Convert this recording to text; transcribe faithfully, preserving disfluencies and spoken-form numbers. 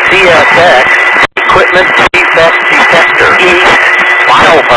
C S X, Equipment Defect Detector, East, Final